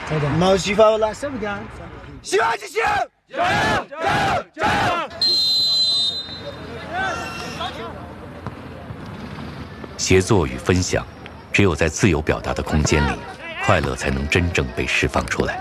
毛西发了什么的？希望之星，加油！加油！加油！ 协作与分享，只有在自由表达的空间里，快乐才能真正被释放出来。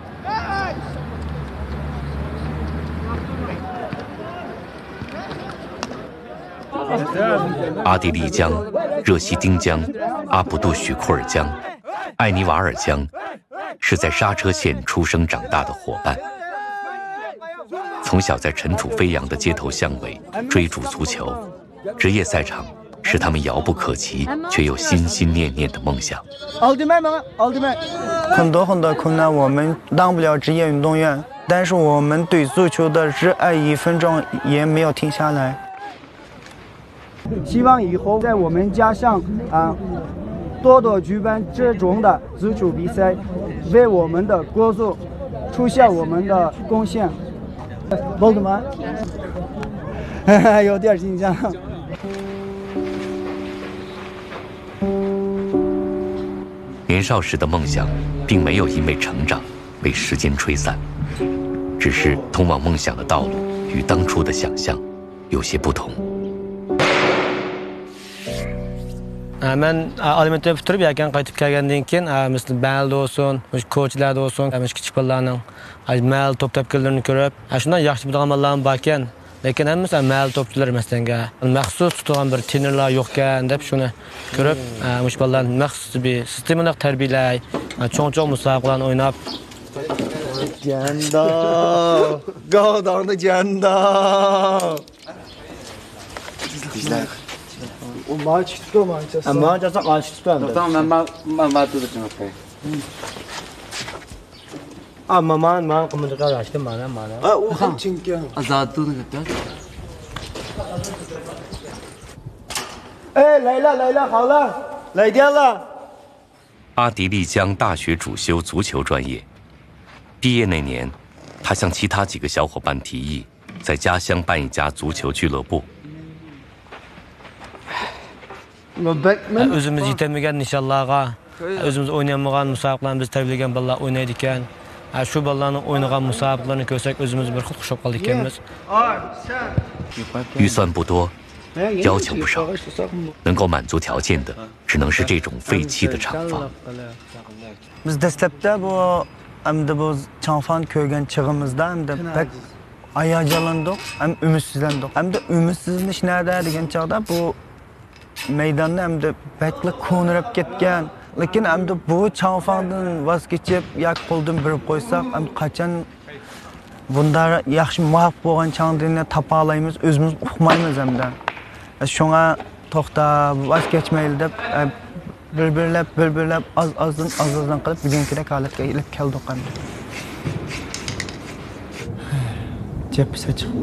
阿地利江、热西丁江、阿卜杜许库尔江、艾尼瓦尔江，是在刹车线出生长大的伙伴。从小在尘土飞扬的街头巷尾追逐足球，职业赛场是他们遥不可及却又心心念念的梦想。 奥特曼吗？奥特曼。 很多困难，我们当不了职业运动员，但是我们对足球的热爱1分钟也没有停下来。 希望以后在我们家乡多多举办这种的足球比赛，为我们的国足出现我们的贡献。奥特曼，有点紧张。 年少时的梦想，并没有因为成长被时间吹散，只是通往梦想的道路与当初的想象有些不同。 Men alimentni bitirib yakan qaytib kelgandan keyin misli malda olsun, ko'chlarda olsun, kichik bolalarning mal to'p tepkilarini ko'rib, shundan yaxshi biladigan bolalar bor ekan. Lekin hammasi mal to'pchilar masanga maxsus tutilgan bir trenerlar yo'q ekan deb shuni ko'rib, mush bolalarni maxsus bir sistemada tarbiyalay, cho'ng-cho'ng musobaqalarni o'ynab. Janda, Godongda janda. O maç tuttu Manchester. Manchester maç tuttu. Tamam ben tutacağım okey. Ama man kumda araştım bana. O ham çünkü. Azad tutacağım. Leyla hala. Leyla。 阿迪丽江大学主修足球专业，毕业那年，他向其他几个小伙伴提议，在家乡办一家足球俱乐部。 Özümüz yetemigen nişanlarga, özümüz oynayamagan musabaqalarni biz tarbiyalagan bolalar oynaydi ekan. Shu bolalarning o'ynagan musabaqalarni ko'rsak o'zimiz bir xud xushab qoldik ekanmiz. 预算不多，要求不少，能够满足条件的，只能是这种废弃的厂房。 Biz dastlabda bu chanfon ko'rgan chig'imizda hamda pek hayajonlandik, ham umidsizlandik. Hamda umidsizdanish nada degan chog'da bu maydonni hamda bakli ko'nirib ketgan. Lekin hamda bu chanfondan voz kechib, yak qo'ldan berib qo'ysak, ham qachon bunda yaxshi muvaffaq bo'lgan chandirni topa olamiz, o'zimiz uqmaymiz hamda. Shunga to'xtab, voz kechmaylik deb bir-birlab azdan qilib bugunkidek holatga kelib keldik hamda. Cephisi chiqib.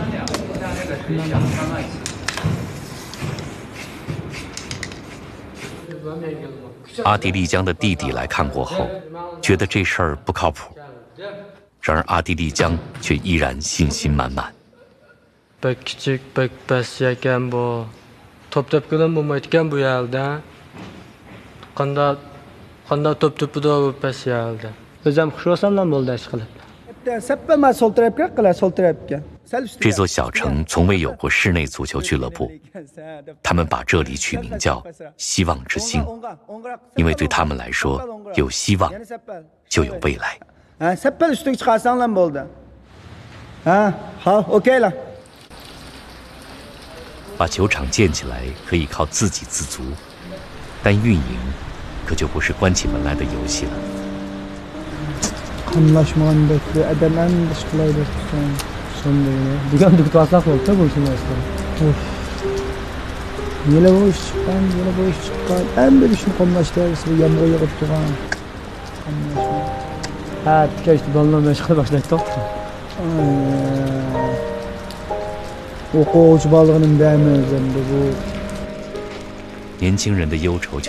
阿迪丽江的弟弟来看过后，觉得这事儿不靠谱。然而阿迪丽江却依然信心满满。 Bek kichik, bek past ekan bu. Top tepkidan bo'lmaydi ekan bu yerda. Qanday top tepida bu past yerda. O'zim xush bo'lsam bo'ldi ish qilib. Seppelma sol tarafga qila, sol tarafga. 这座小城从未有过室内足球俱乐部，他们把这里取名叫“希望之星”，因为对他们来说，有希望就有未来。 Seppel üstüne çıkarsan lan oldu. Hau, OK 了。 把球场建起来可以靠自给自足，但运营可就不是关起门来的游戏了。 Anlaşmağındaki edemem dışkılaydı. Bugün düktasak oldu bu işin aslında. Yine bu iş çıkan. En bir işin konuştuğu yağmur yağıp duran. Ha, işte balonla meşgul başladık. O koç balığının değmez bu. 年轻人的忧愁